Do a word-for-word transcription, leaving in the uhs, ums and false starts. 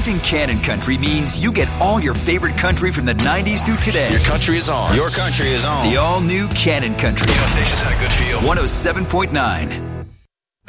Anything Cannon Country means you get all your favorite country from the nineties through today. Your country is on. Your country is on. The all-new Cannon Country. Radio station's had a good feel. one oh seven point nine